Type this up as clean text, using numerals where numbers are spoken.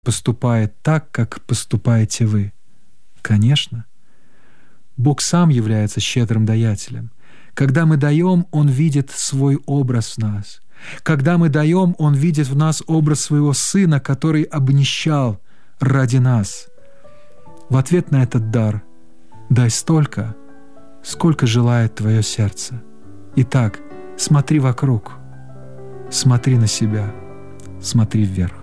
поступает так, как поступаете вы? Конечно. Бог сам является щедрым даятелем. Когда мы даем, Он видит свой образ в нас. Когда мы даем, Он видит в нас образ своего Сына, который обнищал ради нас. В ответ на этот дар дай столько, сколько желает твое сердце. Итак, смотри вокруг, смотри на себя, смотри вверх.